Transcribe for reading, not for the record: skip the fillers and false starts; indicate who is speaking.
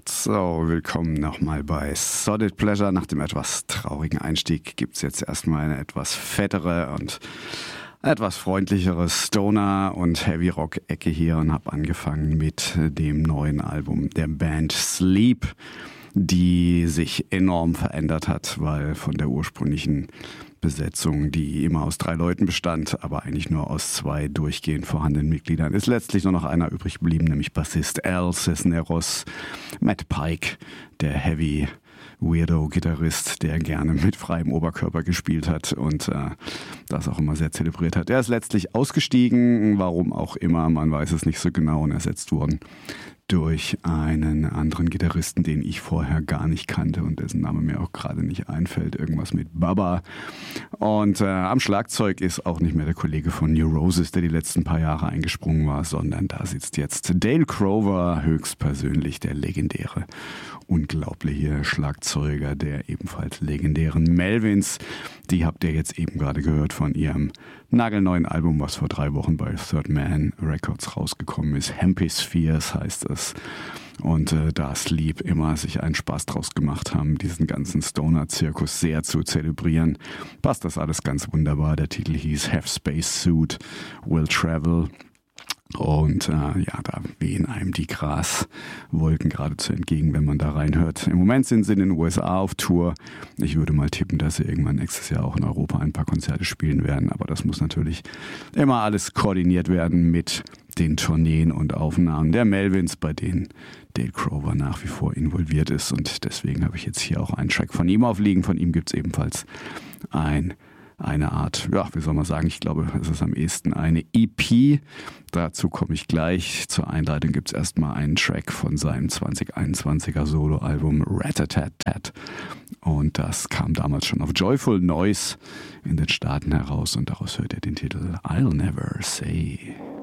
Speaker 1: So, willkommen nochmal bei Solid Pleasure. Nach dem etwas traurigen Einstieg gibt es jetzt erstmal eine etwas fettere und etwas freundlichere Stoner- und Heavy-Rock-Ecke hier und habe angefangen mit dem neuen Album der Band Sleep, die sich enorm verändert hat, weil von der ursprünglichen Besetzung, die immer aus 3 Leuten bestand, aber eigentlich nur aus 2 durchgehend vorhandenen Mitgliedern, ist letztlich nur noch einer übrig geblieben, nämlich Bassist Al Cisneros. Matt Pike, der Heavy Weirdo-Gitarrist, der gerne mit freiem Oberkörper gespielt hat und das auch immer sehr zelebriert hat. Er ist letztlich ausgestiegen, warum auch immer, man weiß es nicht so genau, und ersetzt worden durch einen anderen Gitarristen, den ich vorher gar nicht kannte und dessen Name mir auch gerade nicht einfällt. Irgendwas mit Baba. Und am Schlagzeug ist auch nicht mehr der Kollege von Neurosis, der die letzten paar Jahre eingesprungen war, sondern da sitzt jetzt Dale Crover, höchstpersönlich der legendäre, unglaubliche Schlagzeuger der ebenfalls legendären Melvins. Die habt ihr jetzt eben gerade gehört von ihrem nagelneuen Album, was vor 3 Wochen bei Third Man Records rausgekommen ist. Hemispheres heißt es. Und da Sleep immer sich einen Spaß draus gemacht haben, diesen ganzen Stoner-Zirkus sehr zu zelebrieren, passt das alles ganz wunderbar. Der Titel hieß Have Space Suit, Will Travel. Und da wehen einem die Graswolken geradezu entgegen, wenn man da reinhört. Im Moment sind sie in den USA auf Tour. Ich würde mal tippen, dass sie irgendwann nächstes Jahr auch in Europa ein paar Konzerte spielen werden. Aber das muss natürlich immer alles koordiniert werden mit den Tourneen und Aufnahmen der Melvins, bei denen Dale Crover nach wie vor involviert ist. Und deswegen habe ich jetzt hier auch einen Track von ihm aufliegen. Von ihm gibt es ebenfalls eine Art, wie soll man sagen, ich glaube, es ist am ehesten eine EP. Dazu komme ich gleich. Zur Einleitung gibt es erstmal einen Track von seinem 2021er Soloalbum Rat-a-tat-tat. Und das kam damals schon auf Joyful Noise in den Staaten heraus und daraus hört ihr den Titel I'll Never Say.